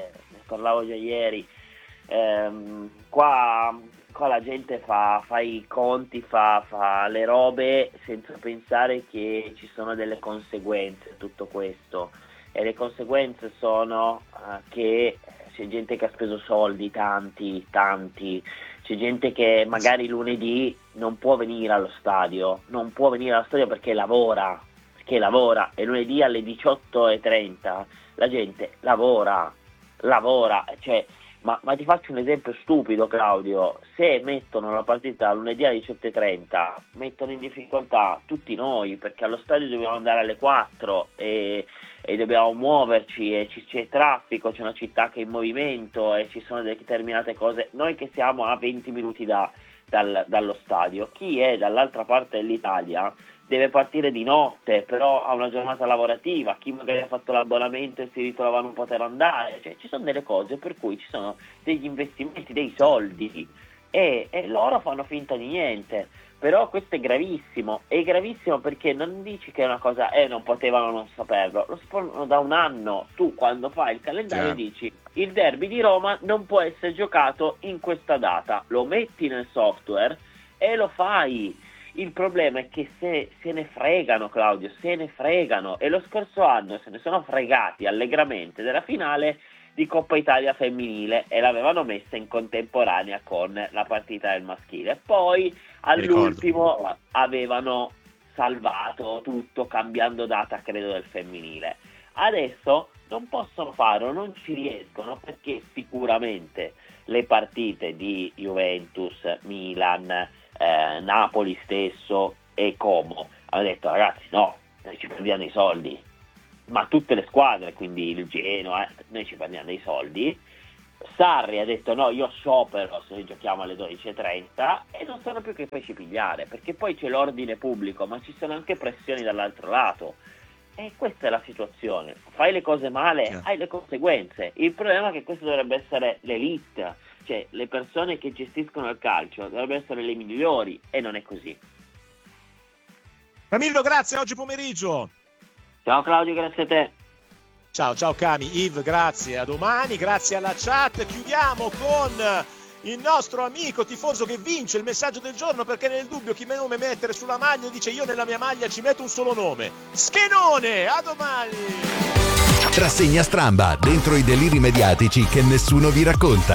Qua la gente fa i conti, fa le robe senza pensare che ci sono delle conseguenze tutto questo, e le conseguenze sono che c'è gente che ha speso soldi, tanti, c'è gente che magari lunedì non può venire allo stadio perché lavora, e lunedì alle 18:30 la gente lavora, cioè. Ma ti faccio un esempio stupido, Claudio: se mettono la partita lunedì alle 18:30 mettono in difficoltà tutti noi, perché allo stadio dobbiamo andare alle 4 e dobbiamo muoverci, e c'è traffico, c'è una città che è in movimento e ci sono determinate cose. Noi che siamo a 20 minuti dallo stadio, chi è dall'altra parte dell'Italia deve partire di notte, però ha una giornata lavorativa, chi magari ha fatto l'abbonamento e si ritrova a non poter andare, cioè ci sono delle cose per cui ci sono degli investimenti, dei soldi, e loro fanno finta di niente. Però questo è gravissimo perché non dici che è una cosa, non potevano non saperlo, lo fanno da un anno. Tu quando fai il calendario dici il derby di Roma non può essere giocato in questa data, lo metti nel software e lo fai. Il problema è che se ne fregano, Claudio, e lo scorso anno se ne sono fregati allegramente della finale di Coppa Italia femminile e l'avevano messa in contemporanea con la partita del maschile. Poi all'ultimo avevano salvato tutto cambiando data, credo, del femminile. Adesso non possono farlo, non ci riescono, perché sicuramente le partite di Juventus, Milan, Napoli stesso e Como, hanno detto ragazzi no, noi ci prendiamo i soldi, ma tutte le squadre, quindi il Genoa, noi ci prendiamo dei soldi. Sarri ha detto no, io sciopero se giochiamo alle 12:30, e non sanno più che pesci pigliare, perché poi c'è l'ordine pubblico, ma ci sono anche pressioni dall'altro lato, e questa è la situazione. Fai le cose male, hai le conseguenze. Il problema è che questo dovrebbe essere l'elite, cioè le persone che gestiscono il calcio dovrebbero essere le migliori, e non è così. Camillo, grazie, oggi pomeriggio. Ciao Claudio, grazie a te. Ciao Cami, Yves, grazie, a domani, grazie alla chat. Chiudiamo con il nostro amico tifoso che vince il messaggio del giorno, perché nel dubbio chi nome mettere sulla maglia, dice io nella mia maglia ci metto un solo nome, Schenone. A domani. Rassegna Stramba, dentro i deliri mediatici che nessuno vi racconta.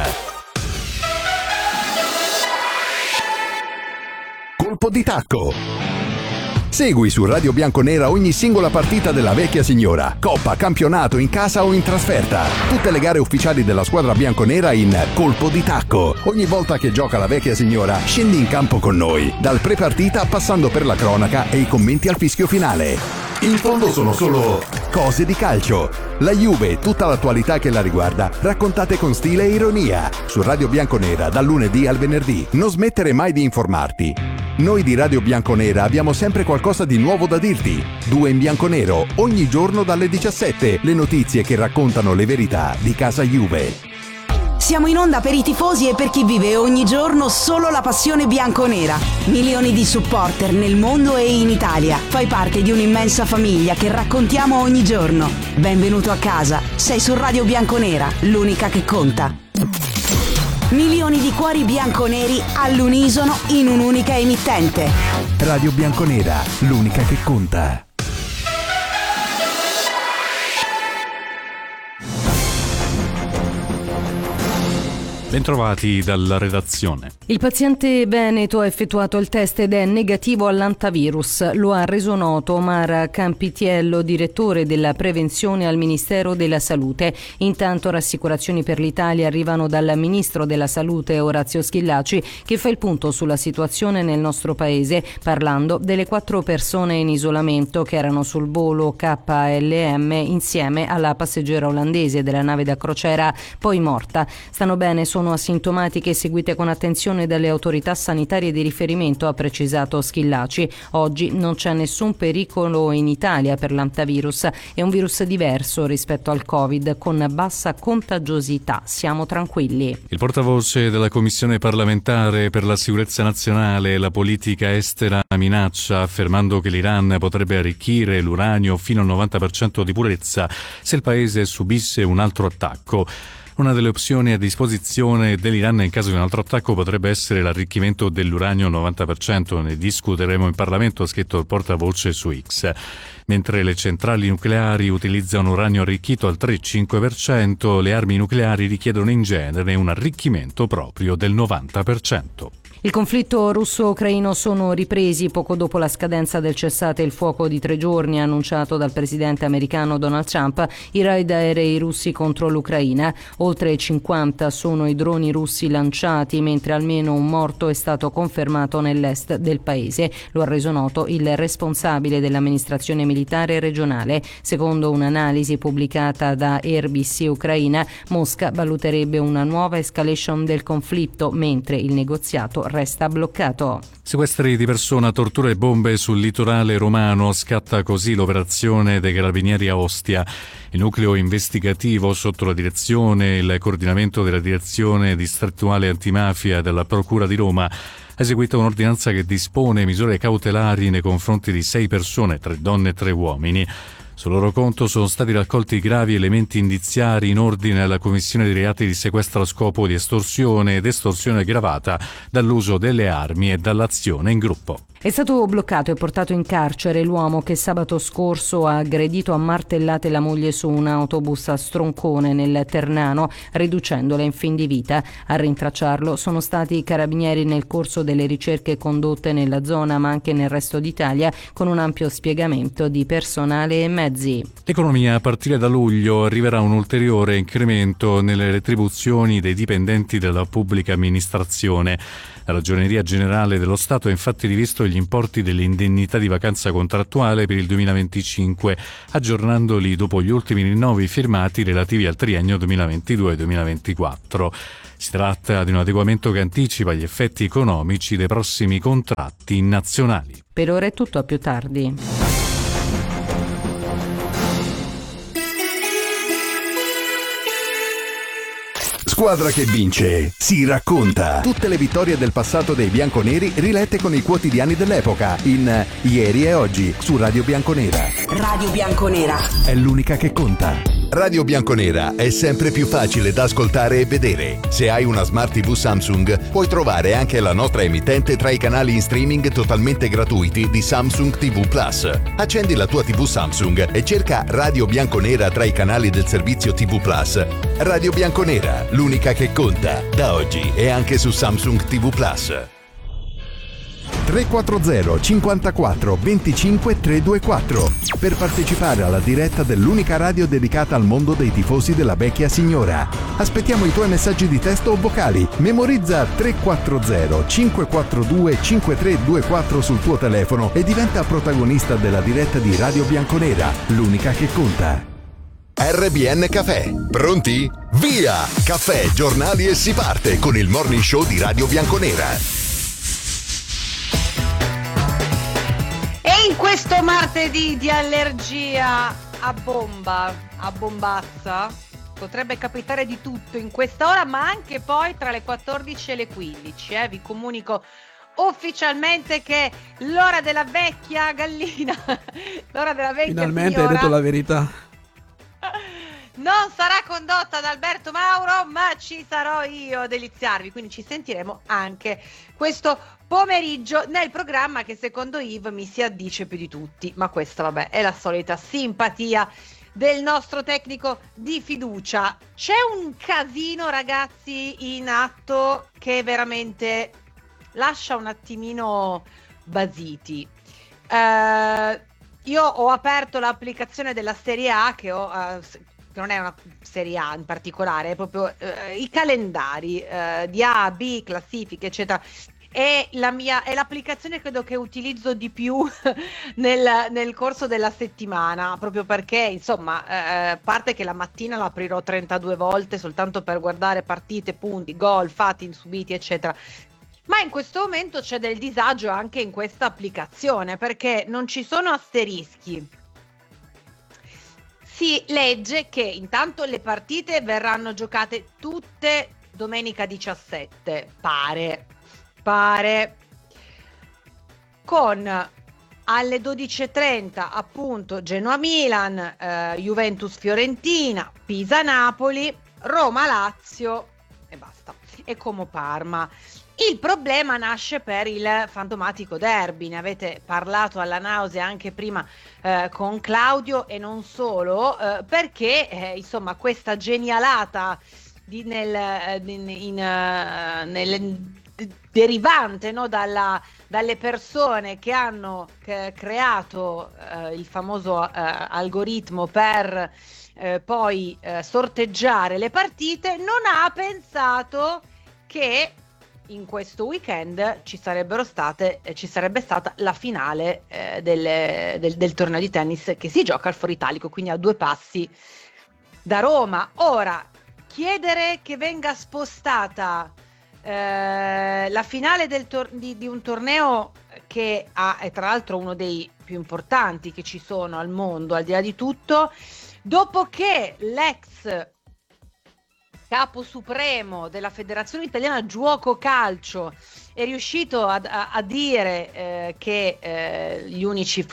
Colpo di tacco. Segui su Radio Bianconera ogni singola partita della vecchia signora, coppa, campionato, in casa o in trasferta. Tutte le gare ufficiali della squadra bianconera in Colpo di Tacco. Ogni volta che gioca la vecchia signora, scendi in campo con noi, dal pre-partita passando per la cronaca e i commenti al fischio finale. In fondo sono solo cose di calcio. La Juve e tutta l'attualità che la riguarda, raccontate con stile e ironia. Su Radio Bianconera dal lunedì al venerdì. Non smettere mai di informarti. Noi di Radio Bianconera abbiamo sempre qualcosa di nuovo da dirti. 2 in bianconero, ogni giorno dalle 17. Le notizie che raccontano le verità di casa Juve. Siamo in onda per i tifosi e per chi vive ogni giorno solo la passione bianconera. Milioni di supporter nel mondo e in Italia. Fai parte di un'immensa famiglia che raccontiamo ogni giorno. Benvenuto a casa. Sei su Radio Bianconera, l'unica che conta. Milioni di cuori bianconeri all'unisono in un'unica emittente. Radio Bianconera, l'unica che conta. Bentrovati dalla redazione. Il paziente veneto ha effettuato il test ed è negativo all'antivirus. Lo ha reso noto Omar Campitiello, direttore della prevenzione al Ministero della Salute. Intanto rassicurazioni per l'Italia arrivano dal Ministro della Salute Orazio Schillaci, che fa il punto sulla situazione nel nostro paese, parlando delle 4 persone in isolamento che erano sul volo KLM insieme alla passeggera olandese della nave da crociera, poi morta. Stanno bene, sono asintomatiche e seguite con attenzione dalle autorità sanitarie di riferimento, ha precisato Schillaci. Oggi non c'è nessun pericolo in Italia per l'antivirus, è un virus diverso rispetto al Covid, con bassa contagiosità, siamo tranquilli. Il portavoce della Commissione parlamentare per la sicurezza nazionale e la politica estera minaccia, affermando che l'Iran potrebbe arricchire l'uranio fino al 90% di purezza se il paese subisse un altro attacco. Una delle opzioni a disposizione dell'Iran in caso di un altro attacco potrebbe essere l'arricchimento dell'uranio al 90%. Ne discuteremo in Parlamento, ha scritto il portavoce su X. Mentre le centrali nucleari utilizzano uranio arricchito al 3-5%, le armi nucleari richiedono in genere un arricchimento proprio del 90%. Il conflitto russo-ucraino sono ripresi poco dopo la scadenza del cessate il fuoco di 3 giorni annunciato dal presidente americano Donald Trump, i raid aerei russi contro l'Ucraina. Oltre 50 sono i droni russi lanciati, mentre almeno un morto è stato confermato nell'est del paese. Lo ha reso noto il responsabile dell'amministrazione militare regionale. Secondo un'analisi pubblicata da RBC Ucraina, Mosca valuterebbe una nuova escalation del conflitto, mentre il negoziato resta bloccato. Sequestri di persona, torture e bombe sul litorale romano. Scatta così l'operazione dei Carabinieri a Ostia. Il nucleo investigativo sotto la direzione e il coordinamento della direzione distrettuale antimafia della Procura di Roma ha eseguito un'ordinanza che dispone misure cautelari nei confronti di 6 persone, 3 donne e 3 uomini. Sul loro conto sono stati raccolti gravi elementi indiziari in ordine alla commissione di reati di sequestro a scopo di estorsione ed estorsione aggravata dall'uso delle armi e dall'azione in gruppo. È stato bloccato e portato in carcere l'uomo che sabato scorso ha aggredito a martellate la moglie su un autobus a Stroncone nel Ternano, riducendola in fin di vita. A rintracciarlo sono stati i carabinieri nel corso delle ricerche condotte nella zona ma anche nel resto d'Italia, con un ampio spiegamento di personale e mezzi. L'economia a partire da luglio arriverà un ulteriore incremento nelle retribuzioni dei dipendenti della pubblica amministrazione. La Ragioneria Generale dello Stato ha infatti rivisto gli importi delle indennità di vacanza contrattuale per il 2025, aggiornandoli dopo gli ultimi rinnovi firmati relativi al triennio 2022-2024. Si tratta di un adeguamento che anticipa gli effetti economici dei prossimi contratti nazionali. Per ora è tutto, a più tardi. Squadra che vince si racconta. Tutte le vittorie del passato dei bianconeri rilette con i quotidiani dell'epoca in Ieri e Oggi su Radio Bianconera. Radio Bianconera È l'unica che conta. Radio Bianconera è sempre più facile da ascoltare e vedere. Se hai una Smart TV Samsung, puoi trovare anche la nostra emittente tra i canali in streaming totalmente gratuiti di Samsung TV Plus. Accendi la tua TV Samsung e cerca Radio Bianconera tra i canali del servizio TV Plus. Radio Bianconera, l'unica che conta, da oggi e anche su Samsung TV Plus. 340 54 25 324 per partecipare alla diretta dell'unica radio dedicata al mondo dei tifosi della vecchia signora. Aspettiamo i tuoi messaggi di testo o vocali. Memorizza 340 542 5324 sul tuo telefono e diventa protagonista della diretta di Radio Bianconera, l'unica che conta. RBN Caffè. Pronti? Via! Caffè, giornali e si parte con il morning show di Radio Bianconera. In questo martedì di allergia a bombazza, potrebbe capitare di tutto in questa ora, ma anche poi tra le 14 e le 15. Vi comunico ufficialmente che l'ora della vecchia gallina, l'ora della vecchia finalmente signora, hai detto la verità. non sarà condotta da Alberto Mauro, ma ci sarò io a deliziarvi, quindi ci sentiremo anche questo pomeriggio nel programma che secondo Yves mi si addice più di tutti, ma questa vabbè è la solita simpatia del nostro tecnico di fiducia. C'è un casino, ragazzi, in atto che veramente lascia un attimino basiti. Io ho aperto l'applicazione della Serie A che non è una Serie A in particolare, è proprio i calendari di A, B, classifiche, eccetera. È l'applicazione credo che utilizzo di più nel corso della settimana, proprio perché insomma a parte che la mattina la aprirò 32 volte soltanto per guardare partite, punti, gol, fatti, subiti, eccetera. Ma in questo momento c'è del disagio anche in questa applicazione perché non ci sono asterischi. Si legge che intanto le partite verranno giocate tutte domenica 17, pare, con alle 12.30 appunto Genoa-Milan, Juventus-Fiorentina, Pisa-Napoli, Roma-Lazio e basta, e Como-Parma. Il problema nasce per il fantomatico derby, ne avete parlato alla nausea anche prima con Claudio e non solo, perché insomma questa genialata derivante, no, dalle persone che hanno creato il famoso algoritmo per poi sorteggiare le partite, non ha pensato che in questo weekend ci sarebbe stata la finale del torneo di tennis che si gioca al Foro Italico, quindi a 2 passi da Roma. Ora, chiedere che venga spostata la finale di un torneo che è tra l'altro uno dei più importanti che ci sono al mondo, al di là di tutto, dopo che l'ex capo supremo della Federazione Italiana Giuoco Calcio è riuscito a dire che gli unici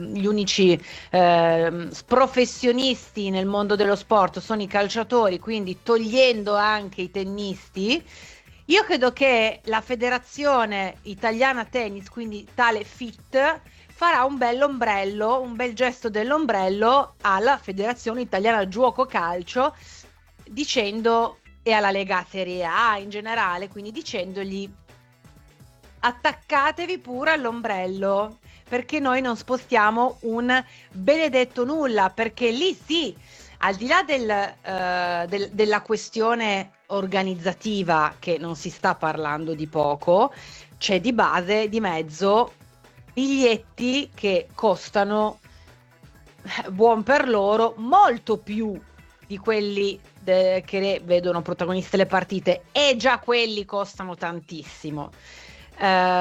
professionisti nel mondo dello sport sono i calciatori, quindi togliendo anche i tennisti. Io credo che la Federazione Italiana Tennis, quindi tale FIT, farà un bel ombrello, un bel gesto dell'ombrello alla Federazione Italiana Giuoco Calcio, dicendo, e alla Lega Serie A in generale, quindi dicendogli: attaccatevi pure all'ombrello, perché noi non spostiamo un benedetto nulla, perché lì sì, al di là della questione organizzativa, che non si sta parlando di poco, c'è di base, di mezzo, biglietti che costano, buon per loro, molto più di quelli che vedono protagoniste le partite, e già quelli costano tantissimo.